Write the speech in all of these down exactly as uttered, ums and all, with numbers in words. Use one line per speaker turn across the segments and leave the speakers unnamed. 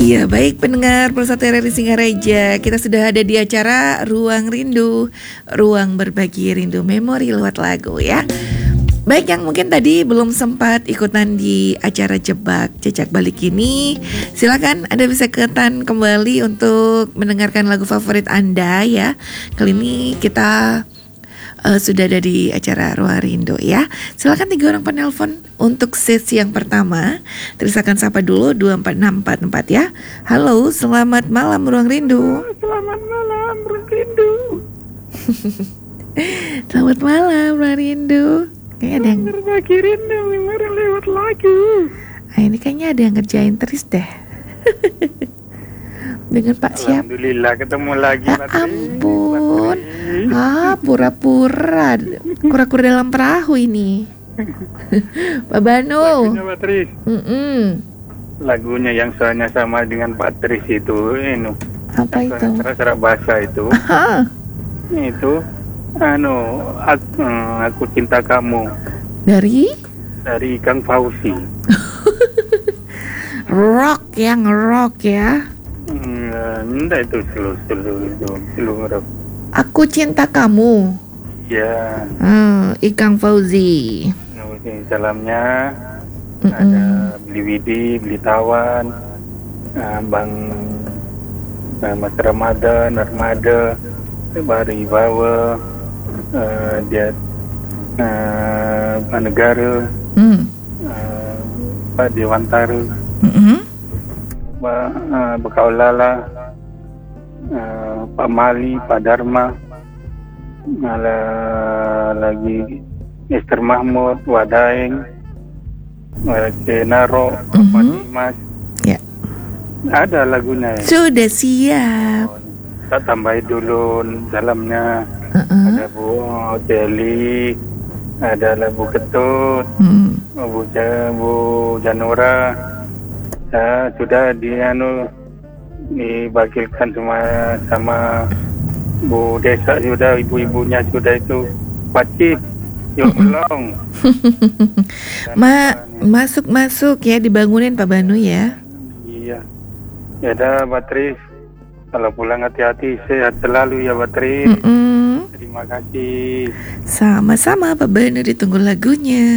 Iya, baik pendengar Persatu R R I Singaraja, kita sudah ada di acara Ruang Rindu, ruang berbagi rindu memori lewat lagu ya. Baik yang mungkin tadi belum sempat ikutan di acara Jebak Jejak Balik ini, silakan Anda bisa ikutan kembali untuk mendengarkan lagu favorit Anda ya. Kali ini kita uh, sudah ada di acara Ruang Rindu ya. Silakan tiga orang penelpon untuk sesi yang pertama. Terus akan sapa dulu dua empat enam empat empat ya. Halo, selamat malam Ruang Rindu.
Selamat malam Ruang Rindu.
Selamat malam Ruang Rindu. Kayaknya ada yang
berbagi rindu memori lewat lagu.
Ah, ini kayaknya ada yang ngerjain terus deh. Dengan Pak siapa?
Alhamdulillah ketemu lagi.
Ah, ampun. Ah, pura-pura. Kura-kura dalam perahu ini. Pak Banu.
Lagunya Patris.
Mm-mm.
Lagunya yang soalnya sama dengan Patris itu, ini.
Apa itu?
Serak-serak bahasa itu.
Aha.
Itu, anu, aku, aku cinta kamu.
Dari?
Dari Kang Fauzi.
Rock yang rock ya.
Hmm, enggak itu slow, slow itu, slow rock.
Aku cinta kamu.
Ya.
Hmm, Ikang Fauzi.
Oke, salamnya.
Mm-mm.
Ada beli Widi, beli Tawan, uh, Bang uh, Mas Ramadan, Armada, Bari Bawa, uh, dia uh, Pak Negara,
Mm.
uh, Pak Dewantara,
Mm-mm.
Pak uh, Bekaulala, uh, Pak Mali, Pak Dharma, ala lagi Mister Mahmud, Wadaeng, Naro,
Mhm.
Mas.
Ya.
Ada lagunya ya.
Sudah siap.
Tak tambahin dulu dalamnya.
Uh-uh.
Ada Bu Jeli, ada lagu Ketut,
Mm.
Bu, Ja- Bu Janura. Ya, sudah di anu dibagilkan sama sama Bu Desa sudah, ibu-ibunya sudah itu wajib. Yuk belum.
Ma, masuk-masuk ya, dibangunin Pak Banu ya.
Iya. Ya dah, Batris. Kalau pulang hati-hati, sehat selalu ya, Batris.
Mm-mm.
Terima kasih.
Sama-sama Pak Banu, ditunggu lagunya.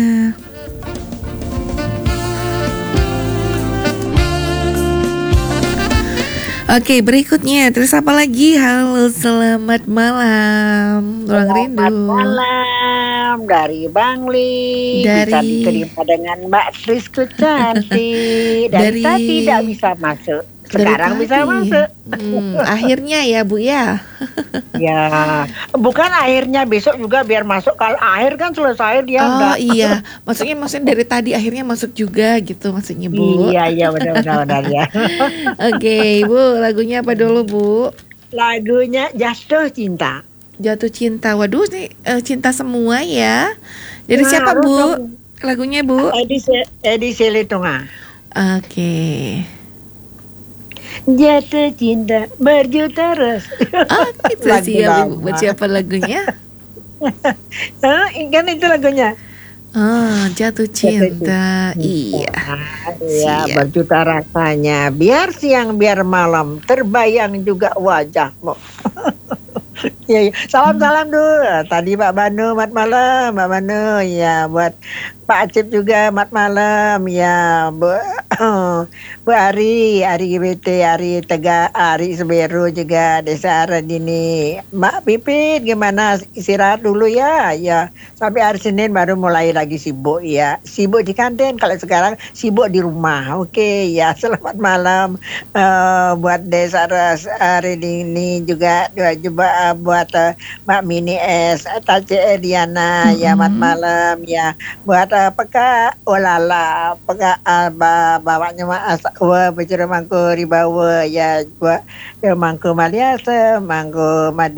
Oke, berikutnya terus apa lagi? Halo, selamat malam Ruang Rindu.
Selamat malam dari Bangli.
Dari-
Bisa diterima dengan Mbak Trisku cantik. Dari,
Dari-
tadi tidak bisa masuk. Sekarang
Dari
bisa
tadi.
masuk.
Hmm, akhirnya ya Bu ya.
Ya, bukan akhirnya besok juga biar masuk. Kalau akhir kan selesai dia
Oh
enggak.
iya, maksudnya maksudnya dari tadi akhirnya masuk juga gitu maksudnya Bu.
Iya, iya benar-benar ya.
Oke Bu, lagunya apa dulu Bu?
Lagunya Jatuh Cinta.
Jatuh cinta. Waduh nih eh, cinta semua ya. Dari
Nah,
siapa
harus
Bu?
dong.
Lagunya Bu?
Edi Se- Edi Selitonga.
Oke.
Jatuh cinta berjuta ras.
Oh itu
Lagu
siap Ibu.
lama.
Buat siapa lagunya?
Hah, kan itu lagunya.
Oh jatuh cinta. Iya.
Iya,
Siap.
berjuta rasanya. Biar siang, biar malam, terbayang juga wajahmu. Ya, ya. Salam-salam dulu. Tadi Pak Banu, mat malam, Pak Banu. Ya, buat Pak Acip juga mat malam. Ya, Bu, Bu Ari, Ari G B T, Ari Tega, Ari Seberu juga Desa Aradini. Mbak Pipit, gimana? Istirahat dulu ya. Ya, sampai hari Senin baru mulai lagi sibuk ya. Sibuk di kantin, kalau sekarang sibuk di rumah. Oke, ya. Selamat malam eh, buat Desa Aradini juga juga buat uh, Mbak Mini S, Tace Ediana, ya mat malam ya. Buat uh, Peka Olala, Peka uh, bawanya Mas wa bicara mangku ribawa ya buat ya mangku Maliasa, mangku